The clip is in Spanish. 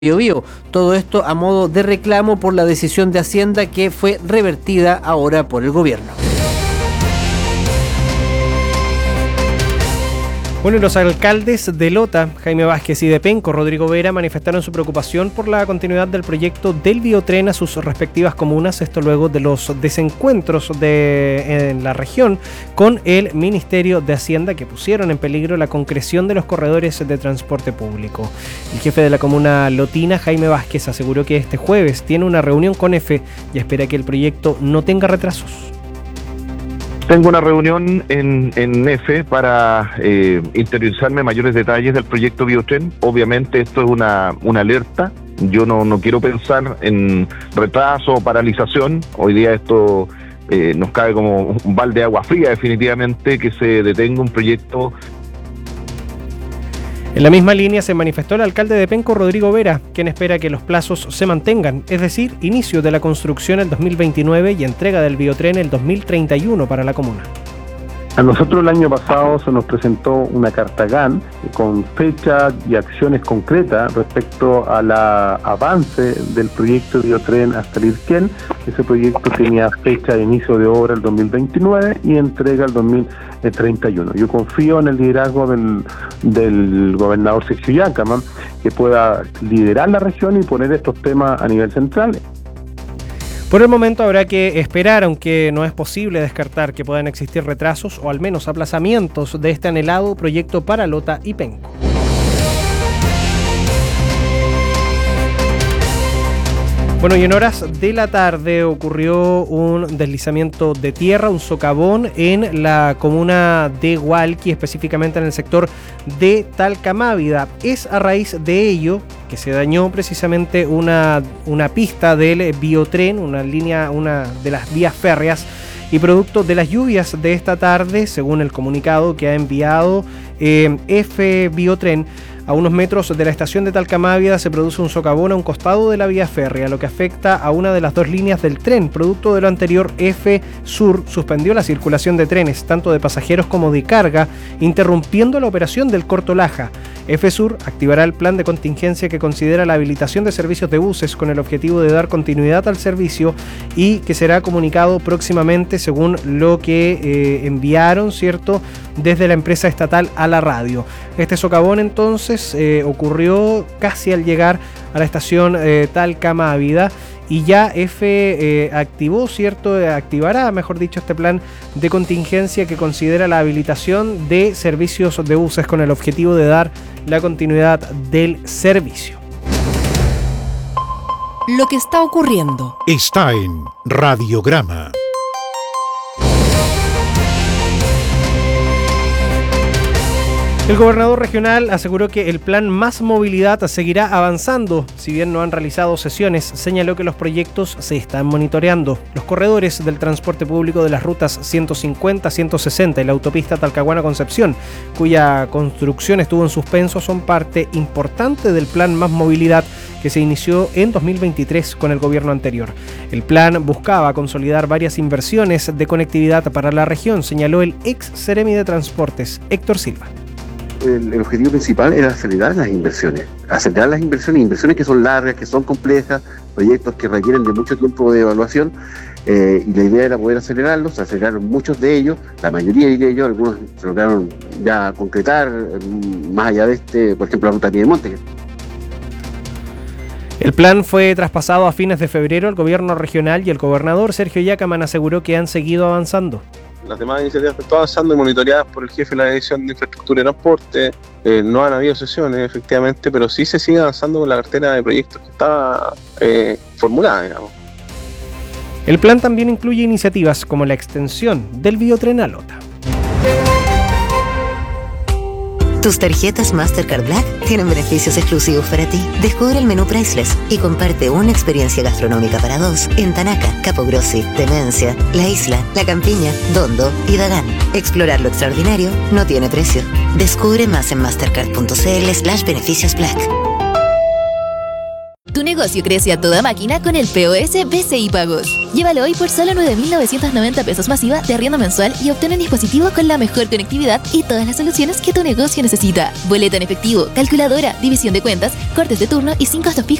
Biobío. Todo esto a modo de reclamo por la decisión de Hacienda que fue revertida ahora por el gobierno. Bueno, y los alcaldes de Lota, Jaime Vázquez, y de Penco, Rodrigo Vera, manifestaron su preocupación por la continuidad del proyecto del biotren a sus respectivas comunas, esto luego de los desencuentros en la región con el Ministerio de Hacienda que pusieron en peligro la concreción de los corredores de transporte público. El jefe de la comuna lotina, Jaime Vázquez, aseguró que este jueves tiene una reunión con EFE y espera que el proyecto no tenga retrasos. Tengo una reunión en EFE para interiorizarme mayores detalles del proyecto Biotren. Obviamente esto es una alerta. Yo no quiero pensar en retraso o paralización. Hoy día esto nos cae como un balde de agua fría, definitivamente, que se detenga un proyecto. En la misma línea se manifestó el alcalde de Penco, Rodrigo Vera, quien espera que los plazos se mantengan, es decir, inicio de la construcción el 2029 y entrega del biotren el 2031 para la comuna. A nosotros el año pasado se nos presentó una carta GAN con fechas y acciones concretas respecto al avance del proyecto Biotren hasta Lirquén. Ese proyecto tenía fecha de inicio de obra el 2029 y entrega el 2031. Yo confío en el liderazgo del gobernador Sergio Yacama, que pueda liderar la región y poner estos temas a nivel central. Por el momento habrá que esperar, aunque no es posible descartar que puedan existir retrasos o al menos aplazamientos de este anhelado proyecto para Lota y Penco. Bueno, y en horas de la tarde ocurrió un deslizamiento de tierra, un socavón en la comuna de Hualqui, específicamente en el sector de Talcamávida. Es a raíz de ello que se dañó precisamente una pista del biotren, una de las vías férreas, y producto de las lluvias de esta tarde, según el comunicado que ha enviado EFE Biotren, a unos metros de la estación de Talcamávida se produce un socavón a un costado de la vía férrea, lo que afecta a una de las dos líneas del tren. Producto de lo anterior, EFE Sur suspendió la circulación de trenes, tanto de pasajeros como de carga, interrumpiendo la operación del Corto Laja. EFE Sur activará el plan de contingencia que considera la habilitación de servicios de buses con el objetivo de dar continuidad al servicio y que será comunicado próximamente según lo que enviaron, ¿cierto?, desde la empresa estatal a la radio. Este socavón entonces ocurrió casi al llegar a la estación Talcamávida y ya EFE activará, mejor dicho, este plan de contingencia que considera la habilitación de servicios de buses con el objetivo de dar la continuidad del servicio. Lo que está ocurriendo está en Radiograma. El gobernador regional aseguró que el plan Más Movilidad seguirá avanzando. Si bien no han realizado sesiones, señaló que los proyectos se están monitoreando. Los corredores del transporte público de las rutas 150, 160 y la autopista Talcahuano-Concepción, cuya construcción estuvo en suspenso, son parte importante del plan Más Movilidad que se inició en 2023 con el gobierno anterior. El plan buscaba consolidar varias inversiones de conectividad para la región, señaló el ex Seremi de Transportes, Héctor Silva. El objetivo principal era acelerar las inversiones que son largas, que son complejas, proyectos que requieren de mucho tiempo de evaluación, y la idea era poder acelerarlos. Se aceleraron muchos de ellos, la mayoría de ellos, algunos se lograron ya concretar, más allá de por ejemplo, la ruta Piedemonte. El plan fue traspasado a fines de febrero al gobierno regional y el gobernador Sergio Yacamán aseguró que han seguido avanzando. Las demás iniciativas están avanzando y monitoreadas por el jefe de la Dirección de Infraestructura y Transporte. No han habido sesiones, efectivamente, pero sí se sigue avanzando con la cartera de proyectos que está formulada, digamos. El plan también incluye iniciativas como la extensión del biotren a Lota. Tus tarjetas Mastercard Black tienen beneficios exclusivos para ti. Descubre el menú Priceless y comparte una experiencia gastronómica para dos en Tanaca, Capogrossi, Demencia, La Isla, La Campiña, Dondo y Dagán. Explorar lo extraordinario no tiene precio. Descubre más en mastercard.cl/beneficios Black. Tu negocio crece a toda máquina con el POS BCI Pagos. Llévalo hoy por solo 9.990 pesos masiva de arriendo mensual y obtén un dispositivo con la mejor conectividad y todas las soluciones que tu negocio necesita. Boleta en efectivo, calculadora, división de cuentas, cortes de turno y 5 gastos fijos